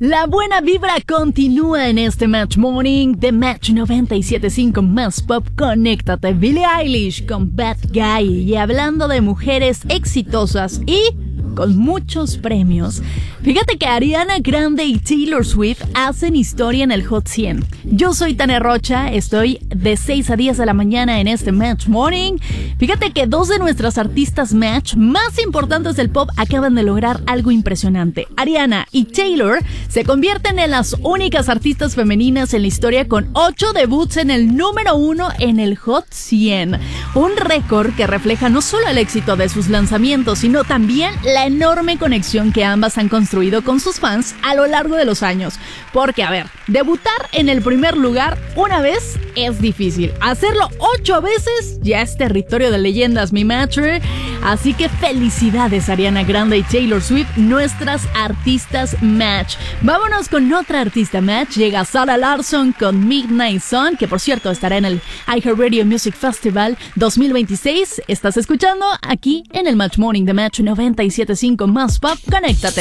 La buena vibra continúa en este Match Morning de Match 97.5 Más Pop. Conéctate. Billie Eilish con Bad Guy. Y hablando de mujeres exitosas y con muchos premios, fíjate que Ariana Grande y Taylor Swift hacen historia en el Hot 100. Yo soy Tania Rocha, estoy de 6 a 10 de la mañana en este Match Morning. Fíjate que dos de nuestras artistas Match más importantes del pop acaban de lograr algo impresionante. Ariana y Taylor se convierten en las únicas artistas femeninas en la historia con 8 debuts en el número 1 en el Hot 100. Un récord que refleja no solo el éxito de sus lanzamientos, sino también la enorme conexión que ambas han construido con sus fans a lo largo de los años. Porque, a ver, debutar en el primer lugar una vez es difícil. Hacerlo 8 veces ya es territorio de leyendas, mi matcher. Así que felicidades, Ariana Grande y Taylor Swift, nuestras artistas Match. Vámonos con otra artista Match. Llega Sarah Larsson con Midnight Sun, que por cierto estará en el iHeartRadio Music Festival 2026. Estás escuchando aquí en el Match Morning de Match 97.5 Más Pop. Conéctate.